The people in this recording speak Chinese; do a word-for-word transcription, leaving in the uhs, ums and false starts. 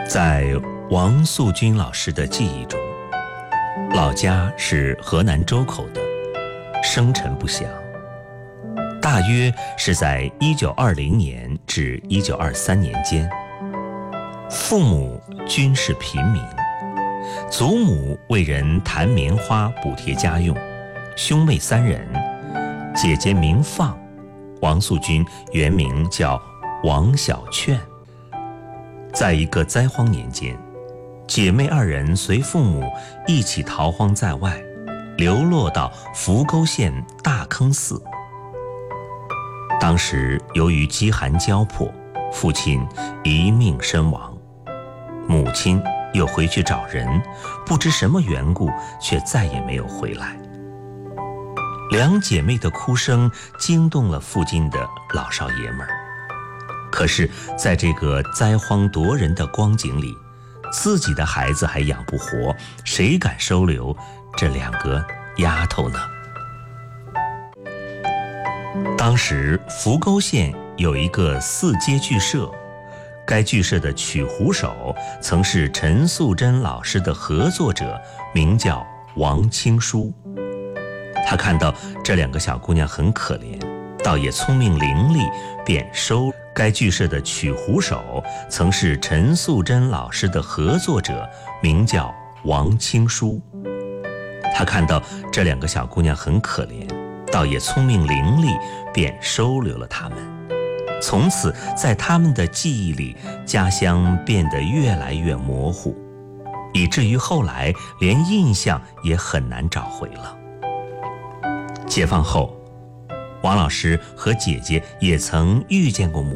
在王素君老师的记忆中，老家是河南周口的，生辰不详，大约是在一九二零年至一九二三年间。父母均是平民，祖母为人弹棉花补贴家用，兄妹三人，姐姐名放，王素君原名叫王小劝。在一个灾荒年间，姐妹二人随父母一起逃荒在外，流落到扶沟县大坑寺。当时由于饥寒交迫，父亲一命身亡，母亲又回去找人，不知什么缘故，却再也没有回来。两姐妹的哭声惊动了附近的老少爷们儿。可是在这个灾荒夺人的光景里，自己的孩子还养不活，谁敢收留这两个丫头呢？当时扶沟县有一个四街剧社，该剧社的曲胡手曾是陈素贞老师的合作者，名叫王青书。他看到这两个小姑娘很可怜，倒也聪明伶俐，便收。该剧社的曲胡手曾是陈素贞老师的合作者，名叫王青书。他看到这两个小姑娘很可怜，倒也聪明伶俐，便收留了她们。从此在他们的记忆里，家乡变得越来越模糊，以至于后来连印象也很难找回了。解放后，王老师和姐姐也曾遇见过母